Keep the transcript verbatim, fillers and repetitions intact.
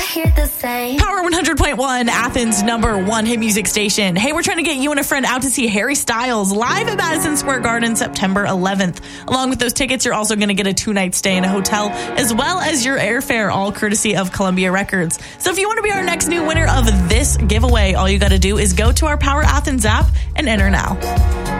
hear the same. Power one hundred point one, Athens' number one hit music station. Hey, we're trying to get you and a friend out to see Harry Styles live at Madison Square Garden September eleventh. Along with those tickets, you're also going to get a two-night stay in a hotel, as well as your airfare, all courtesy of Columbia Records. So if you want to be our next new winner of this giveaway, all you got to do is go to our Power Athens app and enter now.